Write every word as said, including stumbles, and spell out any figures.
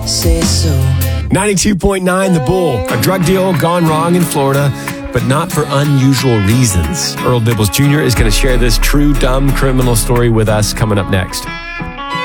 say so. ninety-two point nine The Bull. A drug deal gone wrong in Florida, but not for unusual reasons. Earl Dibbles Junior is going to share this true dumb criminal story with us coming up next.